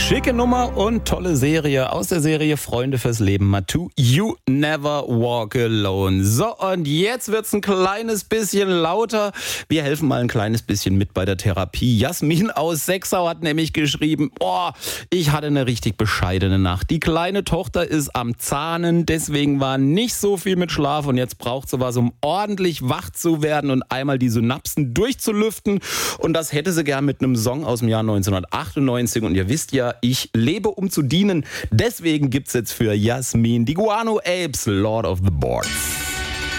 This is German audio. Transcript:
Schicke Nummer und tolle Serie aus der Serie Freunde fürs Leben. Matu, You Never Walk Alone. So, und jetzt wird's ein kleines bisschen lauter. Wir helfen mal ein kleines bisschen mit bei der Therapie. Jasmin aus Sechsau hat nämlich geschrieben, ich hatte eine richtig bescheidene Nacht. Die kleine Tochter ist am Zahnen, deswegen war nicht so viel mit Schlaf und jetzt braucht sie was, um ordentlich wach zu werden und einmal die Synapsen durchzulüften. Und das hätte sie gern mit einem Song aus dem Jahr 1998. Und ihr wisst ja, ich lebe, um zu dienen. Deswegen gibt's jetzt für Jasmin die Guano Apes, Lord of the Boards.